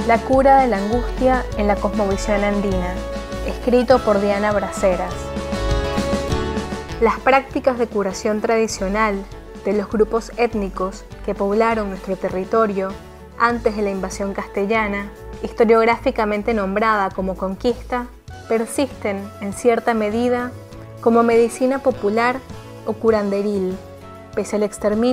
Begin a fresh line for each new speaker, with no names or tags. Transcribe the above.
La cura de la angustia en la cosmovisión andina, escrito por Diana Braceras. Las prácticas de curación tradicional de los grupos étnicos que poblaron nuestro territorio antes de la invasión castellana, historiográficamente nombrada como conquista, persisten en cierta medida como medicina popular o curanderil, pese al exterminio